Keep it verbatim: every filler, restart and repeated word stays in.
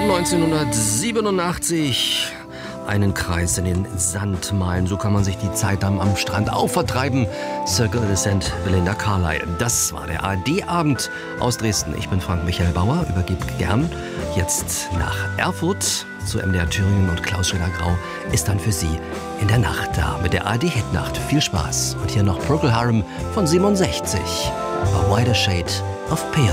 Jahr neunzehnhundertsiebenundachtzig. Einen Kreis in den Sand malen, so kann man sich die Zeit am, am Strand auch vertreiben. Circle of the Sand, Belinda Carlisle. Das war der A R D-Abend aus Dresden. Ich bin Frank Michael Bauer, übergebe gern jetzt nach Erfurt zu M D R Thüringen, und Klaus Schöner-Grau ist dann für Sie in der Nacht da mit der A R D-Hitnacht. Viel Spaß. Und hier noch Procol Harum von siebenundsechzig. A Wider Shade of Pale.